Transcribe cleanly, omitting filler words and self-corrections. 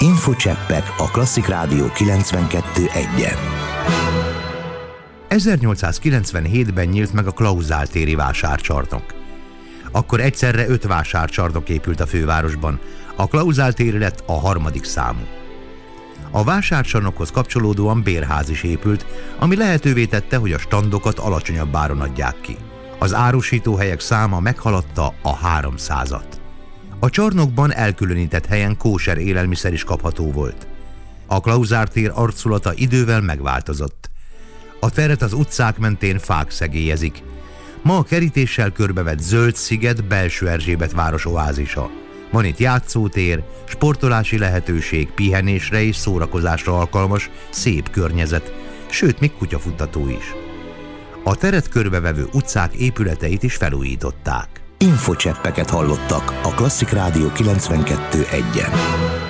Infocseppek a Klasszik Rádió 92.1-en. 1897-ben nyílt meg a Klauzál téri vásárcsarnok. Akkor egyszerre 5 vásárcsarnok épült a fővárosban, a Klauzál tér lett a 3. számú. A vásárcsarnokhoz kapcsolódóan bérház is épült, ami lehetővé tette, hogy a standokat alacsonyabb áron adják ki. Az árusítóhelyek száma meghaladta a 300-at. A csarnokban elkülönített helyen kóser élelmiszer is kapható volt. A Klauzál tér arculata idővel megváltozott. A teret az utcák mentén fák szegélyezik. Ma a kerítéssel körbevett zöld sziget Belső Erzsébet város oázisa. Van itt játszótér, sportolási lehetőség, pihenésre és szórakozásra alkalmas, szép környezet, sőt még kutyafuttató is. A teret körbevevő utcák épületeit is felújították. Infocseppeket hallottak a Klasszik Rádió 92.1-en.